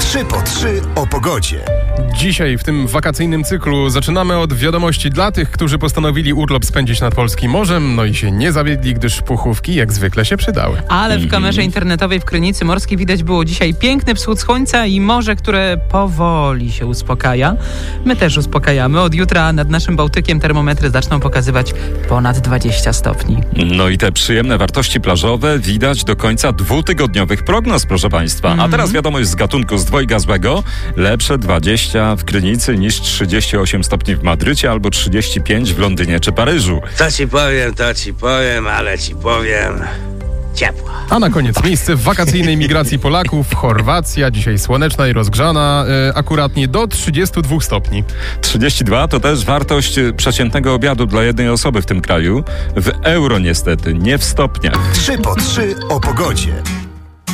3 po 3 o pogodzie. Dzisiaj w tym wakacyjnym cyklu zaczynamy od wiadomości dla tych, którzy postanowili urlop spędzić nad polskim morzem, no i się nie zawiedli, gdyż puchówki jak zwykle się przydały. Ale w kamerze internetowej w Krynicy Morskiej widać było dzisiaj piękny wschód słońca i morze, które powoli się uspokaja. My też uspokajamy. Od jutra nad naszym Bałtykiem termometry zaczną pokazywać ponad 20 stopni. No i te przyjemne wartości plażowe widać do końca 2-tygodniowych prognoz, proszę Państwa. A teraz wiadomość z gatunku z dwojga złego. Lepsze 20 w Krynicy niż 38 stopni w Madrycie albo 35 w Londynie czy Paryżu. To ci powiem, ale ci powiem. Ciepło. A na koniec miejsce w wakacyjnej migracji Polaków. Chorwacja, dzisiaj słoneczna i rozgrzana, akuratnie do 32 stopni. 32 to też wartość przeciętnego obiadu dla jednej osoby w tym kraju. W euro niestety, nie w stopniach. 3 po 3 o pogodzie.